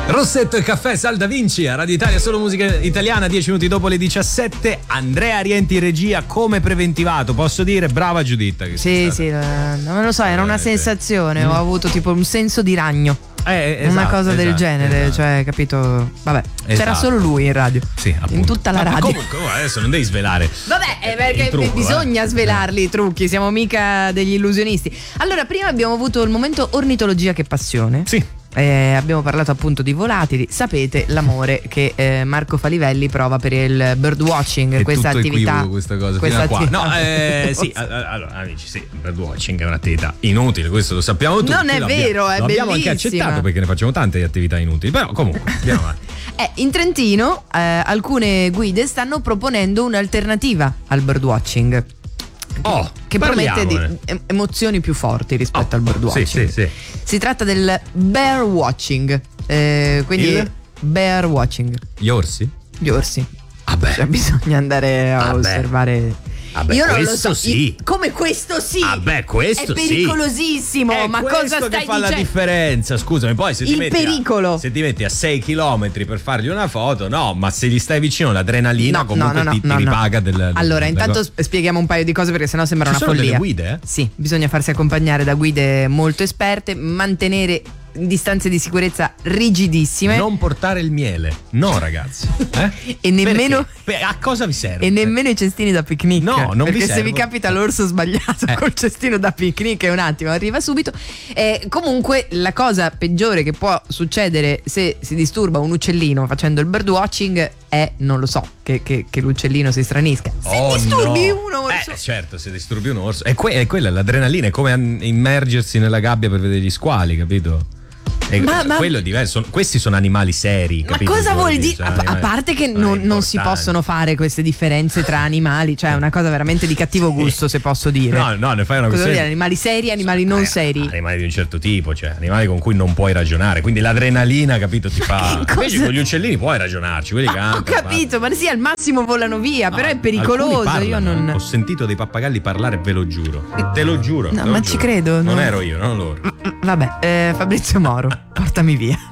Rossetto e caffè Sal Da Vinci a Radio Italia, solo musica italiana, 10 minuti dopo le 17. Andrea Rienti in regia come preventivato, posso dire brava Giuditta che sì, non lo so, era una sensazione, ho avuto tipo un senso di ragno. Esatto, una cosa del genere, esatto. Cioè, capito? Vabbè, c'era solo lui in radio. Sì, appunto. In tutta la radio. Comunque, adesso non devi svelare. Vabbè, perché bisogna svelarli i trucchi, siamo mica degli illusionisti. Allora, prima abbiamo avuto il momento ornitologia che passione. Sì. Abbiamo parlato appunto di volatili. Sapete l'amore che Marco Falivelli prova per il birdwatching, questa attività. Questa cosa fino a qua. No, sì, allora amici, sì, il birdwatching è un'attività inutile, questo lo sappiamo tutti. Non è vero, è l'abbiamo bellissima. Anche accettato perché ne facciamo tante di attività inutili, però comunque andiamo avanti. In Trentino alcune guide stanno proponendo un'alternativa al birdwatching. Che promette di emozioni più forti rispetto al birdwatching. Sì. Si tratta del bear watching, quindi bear watching. Gli orsi? Gli orsi. Cioè, bisogna andare a osservare. Io non lo so. Sì. Come questo sì? Questo è pericolosissimo. Sì. Ma cosa stai che fa dicendo? La differenza, scusami, poi se ti pericolo. Se ti metti a 6 km per fargli una foto, no, ma se gli stai vicino l'adrenalina comunque ti ripaga Allora, intanto spieghiamo un paio di cose perché sennò sembra una follia. Ci sono delle guide? Sì, bisogna farsi accompagnare da guide molto esperte, mantenere distanze di sicurezza rigidissime. Non portare il miele, no ragazzi. E nemmeno a cosa vi serve? E nemmeno i cestini da picnic. No, non perché vi se serve. vi capita l'orso sbagliato col cestino da picnic è un attimo, arriva subito. Comunque la cosa peggiore che può succedere se si disturba un uccellino facendo il birdwatching è, non lo so, che l'uccellino si stranisca. Se disturbi un orso. Certo, se disturbi un orso. È quella l'adrenalina, è come immergersi nella gabbia per vedere gli squali, capito? Quello è diverso. Questi sono animali seri. Ma cosa vuol dire? A parte che non si possono fare queste differenze tra animali, cioè è una cosa veramente di cattivo gusto, se posso dire. No, ne fai una cosa vuol dire? Animali seri, animali non seri. Animali di un certo tipo, cioè animali con cui non puoi ragionare. Quindi l'adrenalina, capito, ti fa. Invece con gli uccellini puoi ragionarci, quelli cantano. Ho capito, ma sì, al massimo volano via, però è pericoloso. Io non. Ho sentito dei pappagalli parlare, ve lo giuro. Te lo giuro. No, ma ci credo. Non ero io, non loro. Vabbè, Fabrizio Moro, portami via.